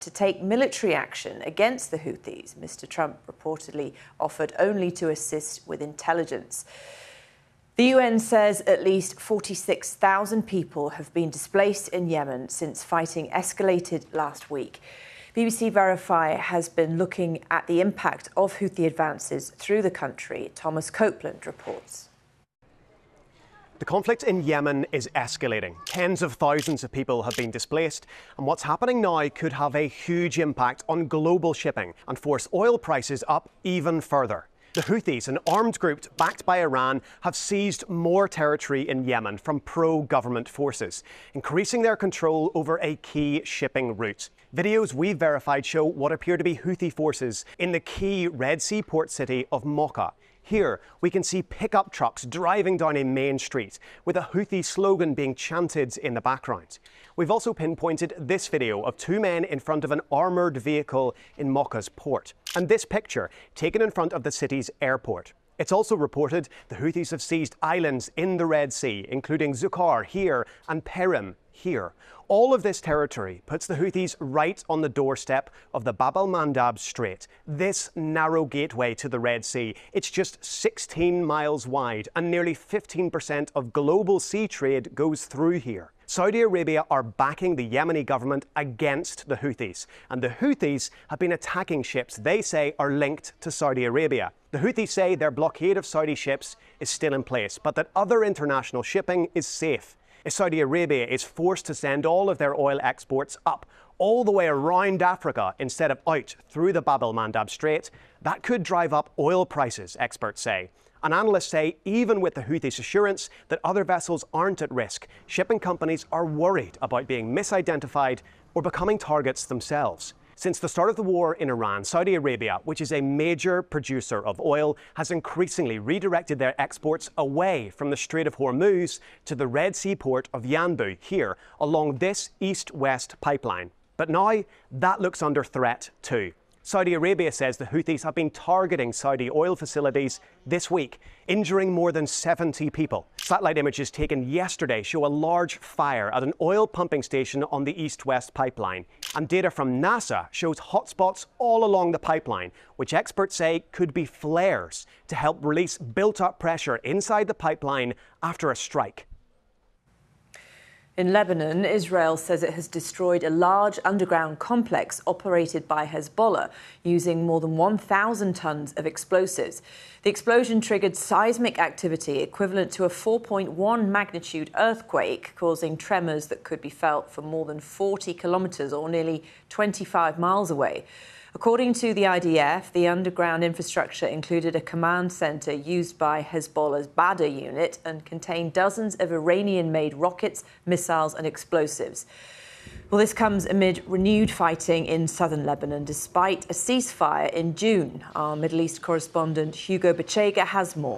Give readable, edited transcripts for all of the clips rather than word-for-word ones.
to take military action against the Houthis. Mr. Trump reportedly offered only to assist with intelligence. The UN says at least 46,000 people have been displaced in Yemen since fighting escalated last week. BBC Verify has been looking at the impact of Houthi advances through the country. Thomas Copeland reports. The conflict in Yemen is escalating. Tens of thousands of people have been displaced, and what's happening now could have a huge impact on global shipping and force oil prices up even further. The Houthis, an armed group backed by Iran, have seized more territory in Yemen from pro-government forces, increasing their control over a key shipping route. Videos we've verified show what appear to be Houthi forces in the key Red Sea port city of Mocha. Here, we can see pickup trucks driving down a main street, with a Houthi slogan being chanted in the background. We've also pinpointed this video of two men in front of an armoured vehicle in Mocha's port, and this picture taken in front of the city's airport. It's also reported the Houthis have seized islands in the Red Sea, including Zukar here and Perim here. All of this territory puts the Houthis right on the doorstep of the Bab el-Mandab Strait, this narrow gateway to the Red Sea. It's just 16 miles wide, and nearly 15% of global sea trade goes through here. Saudi Arabia are backing the Yemeni government against the Houthis, and the Houthis have been attacking ships they say are linked to Saudi Arabia. The Houthis say their blockade of Saudi ships is still in place, but that other international shipping is safe. If Saudi Arabia is forced to send all of their oil exports up all the way around Africa instead of out through the Bab el-Mandab Strait, that could drive up oil prices, experts say. And analysts say even with the Houthis' assurance that other vessels aren't at risk, shipping companies are worried about being misidentified or becoming targets themselves. Since the start of the war in Iran, Saudi Arabia, which is a major producer of oil, has increasingly redirected their exports away from the Strait of Hormuz to the Red Sea port of Yanbu here along this east-west pipeline. But now that looks under threat too. Saudi Arabia says the Houthis have been targeting Saudi oil facilities this week, injuring more than 70 people. Satellite images taken yesterday show a large fire at an oil pumping station on the east-west pipeline. And data from NASA shows hotspots all along the pipeline, which experts say could be flares to help release built-up pressure inside the pipeline after a strike. In Lebanon, Israel says it has destroyed a large underground complex operated by Hezbollah using more than 1,000 tons of explosives. The explosion triggered seismic activity equivalent to a 4.1 magnitude earthquake, causing tremors that could be felt for more than 40 kilometres or nearly 25 miles away. According to the IDF, the underground infrastructure included a command centre used by Hezbollah's Badr unit and contained dozens of Iranian-made rockets, missiles and explosives. Well, this comes amid renewed fighting in southern Lebanon, despite a ceasefire in June. Our Middle East correspondent Hugo Bachega has more.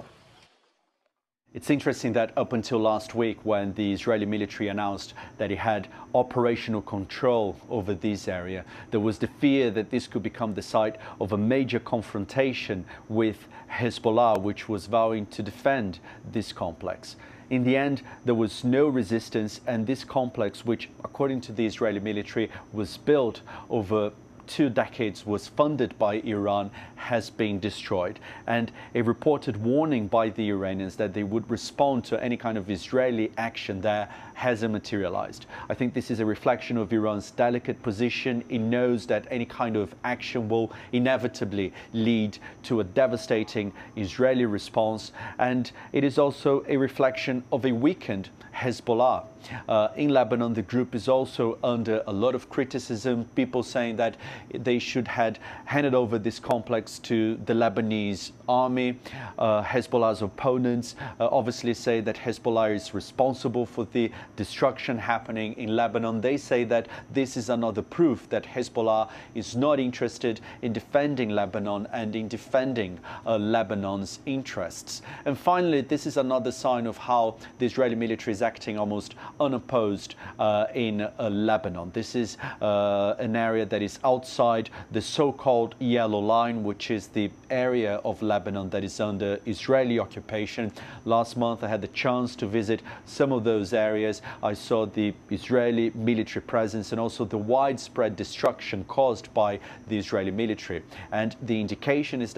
It's interesting that up until last week, when the Israeli military announced that it had operational control over this area, there was the fear that this could become the site of a major confrontation with Hezbollah, which was vowing to defend this complex. In the end, there was no resistance, and this complex, which according to the Israeli military was built over 2 decades, was funded by Iran, has been destroyed. And a reported warning by the Iranians that they would respond to any kind of Israeli action there hasn't materialized. I think this is a reflection of Iran's delicate position. It knows that any kind of action will inevitably lead to a devastating Israeli response. And it is also a reflection of a weakened Hezbollah. In Lebanon, the group is also under a lot of criticism, people saying that they should have handed over this complex to the Lebanese army. Hezbollah's opponents obviously say that Hezbollah is responsible for the destruction happening in Lebanon. They say that this is another proof that Hezbollah is not interested in defending Lebanon and in defending Lebanon's interests. And finally, this is another sign of how the Israeli military is acting almost unopposed in Lebanon. This is an area that is outside the so-called Yellow Line, which is the area of Lebanon that is under Israeli occupation. Last month, I had the chance to visit some of those areas. areas, I saw the Israeli military presence and also the widespread destruction caused by the Israeli military. And the indication is that